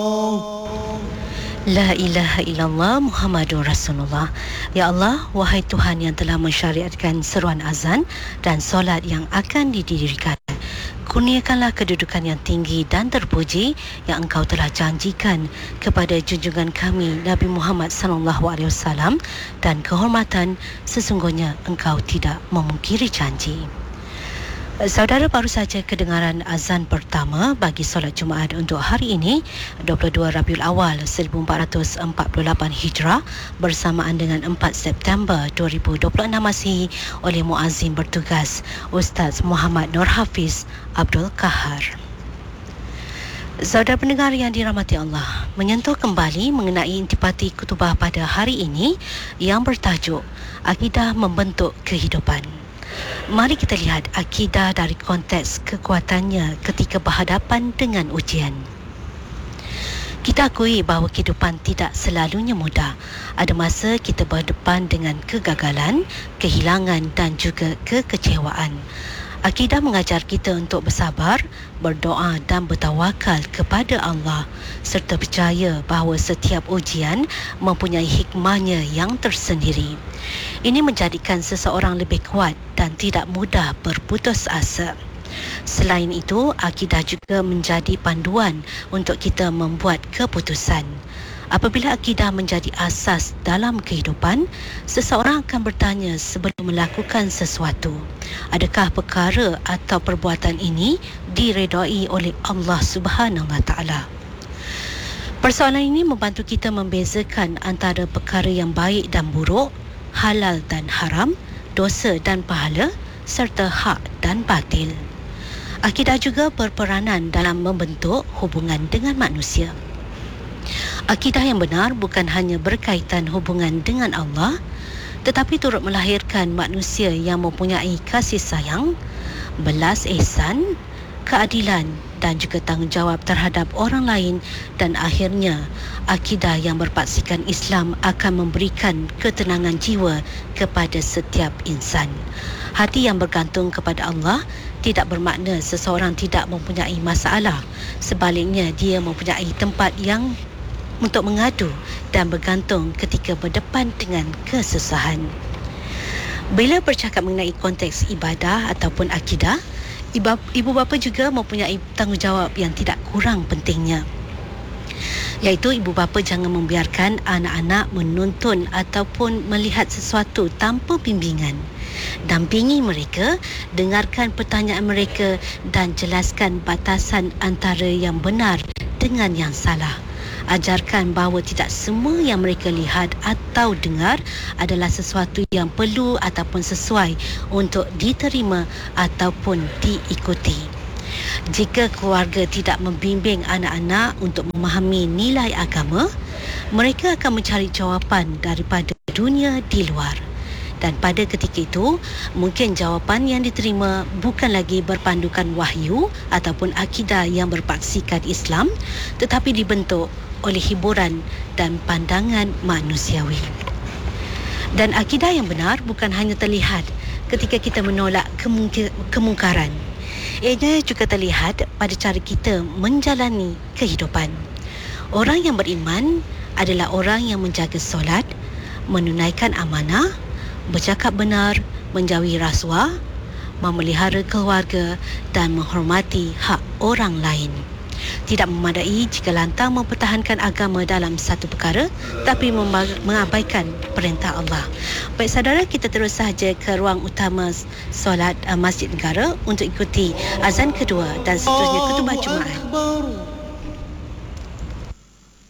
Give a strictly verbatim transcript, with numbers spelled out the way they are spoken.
La ilaha illallah Muhammadur Rasulullah. Ya Allah, wahai Tuhan yang telah mensyariatkan seruan azan dan solat yang akan didirikan, kurniakanlah kedudukan yang tinggi dan terpuji yang Engkau telah janjikan kepada junjungan kami Nabi Muhammad sallallahu alaihi wasallam, dan kehormatan sesungguhnya Engkau tidak memungkiri janji. Saudara, baru saja kedengaran azan pertama bagi solat Jumaat untuk hari ini dua puluh dua Rabiul Awal seribu empat ratus empat puluh lapan Hijrah bersamaan dengan empat September dua ribu dua puluh enam Masihi oleh muazzin bertugas Ustaz Muhammad Nur Hafiz Abdul Kahar. Saudara pendengar yang dirahmati Allah, menyentuh kembali mengenai intipati kutubah pada hari ini yang bertajuk Akidah Membentuk Kehidupan. Mari kita lihat akidah dari konteks kekuatannya ketika berhadapan dengan ujian. Kita akui bahawa kehidupan tidak selalunya mudah. Ada masa kita berdepan dengan kegagalan, kehilangan dan juga kekecewaan. Akidah mengajar kita untuk bersabar, berdoa dan bertawakal kepada Allah serta percaya bahawa setiap ujian mempunyai hikmahnya yang tersendiri. Ini menjadikan seseorang lebih kuat dan tidak mudah berputus asa. Selain itu, akidah juga menjadi panduan untuk kita membuat keputusan. Apabila akidah menjadi asas dalam kehidupan, seseorang akan bertanya sebelum melakukan sesuatu, adakah perkara atau perbuatan ini diredai oleh Allah Subhanahu Wa Taala? Persoalan ini membantu kita membezakan antara perkara yang baik dan buruk, halal dan haram, dosa dan pahala, serta hak dan batil. Akidah juga berperanan dalam membentuk hubungan dengan manusia. Akidah yang benar bukan hanya berkaitan hubungan dengan Allah, tetapi turut melahirkan manusia yang mempunyai kasih sayang, belas ihsan, keadilan dan juga tanggungjawab terhadap orang lain, dan akhirnya akidah yang berpaksikan Islam akan memberikan ketenangan jiwa kepada setiap insan. Hati yang bergantung kepada Allah tidak bermakna seseorang tidak mempunyai masalah. Sebaliknya, dia mempunyai tempat yang untuk mengadu dan bergantung ketika berdepan dengan kesusahan. Bila bercakap mengenai konteks ibadah ataupun akidah, ibu bapa juga mempunyai tanggungjawab yang tidak kurang pentingnya, iaitu ibu bapa jangan membiarkan anak-anak menuntun ataupun melihat sesuatu tanpa bimbingan. Dampingi mereka, dengarkan pertanyaan mereka dan jelaskan batasan antara yang benar dengan yang salah. Ajarkan bahawa tidak semua yang mereka lihat atau dengar adalah sesuatu yang perlu ataupun sesuai untuk diterima ataupun diikuti. Jika keluarga tidak membimbing anak-anak untuk memahami nilai agama, mereka akan mencari jawapan daripada dunia di luar. Dan pada ketika itu, mungkin jawapan yang diterima bukan lagi berpandukan wahyu ataupun akidah yang berpaksikan Islam, tetapi dibentuk oleh hiburan dan pandangan manusiawi. Dan akidah yang benar bukan hanya terlihat ketika kita menolak kemungk- kemungkaran. Ianya juga terlihat pada cara kita menjalani kehidupan. Orang yang beriman adalah orang yang menjaga solat, menunaikan amanah, bercakap benar, menjauhi rasuah, memelihara keluarga dan menghormati hak orang lain. Tidak memadai jika lantang mempertahankan agama dalam satu perkara tapi mengabaikan perintah Allah. Baik saudara, kita terus sahaja ke ruang utama solat uh, Masjid Negara untuk ikuti azan kedua dan seterusnya khutbah Jumaat.